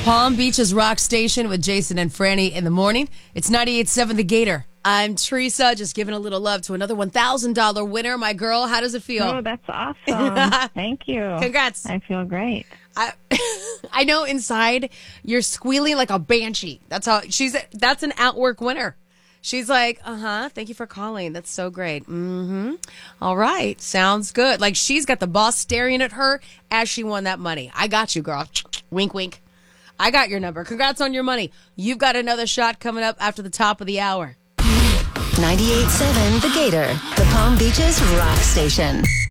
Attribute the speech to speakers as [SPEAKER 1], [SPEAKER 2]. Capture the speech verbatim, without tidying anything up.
[SPEAKER 1] Palm Beach's Rock Station with Jason and Franny in the morning. It's ninety-eight point seven The Gator. I'm Teresa, just giving a little love to another one thousand dollars winner. My girl, how does it feel?
[SPEAKER 2] Oh, that's awesome. Thank you.
[SPEAKER 1] Congrats.
[SPEAKER 2] I feel great.
[SPEAKER 1] I I know inside you're squealing like a banshee. That's how she's. That's an Outwork winner. She's like, uh-huh, thank you for calling. That's so great. Mm-hmm. All right, sounds good. Like she's got the boss staring at her as she won that money. I got you, girl. Wink, wink. I got your number. Congrats on your money. You've got another shot coming up after the top of the hour.
[SPEAKER 3] ninety-eight point seven The Gator, the Palm Beach's Rock Station.